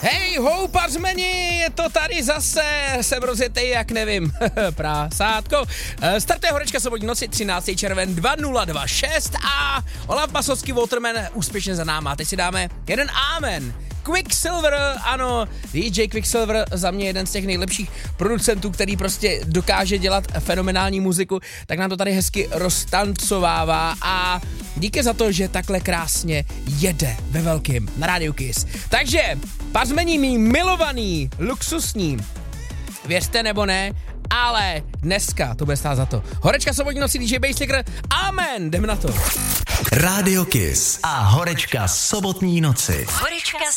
Hej, hou, pařmeni, je to tady zase, jsem rozjetej, jak nevím, prasátko. Startuje Horečka sobotní noci, 13. červen 2026 a Olaf Masovský Waterman úspěšně za náma. Teď si dáme jeden amen. Quicksilver, ano, DJ Quicksilver, za mě jeden z těch nejlepších producentů, který prostě dokáže dělat fenomenální muziku, tak nám to tady hezky roztancovává a díky za to, že takhle krásně jede ve velkým na Radio Kiss. Takže, pařmení mý milovaný, luxusní, věřte nebo ne, ale dneska to bude stát za to. Horečka sobotní noci, DJ Basslicker, amen, jdem na to. Radio Kiss a Horečka sobotní noci. Horečka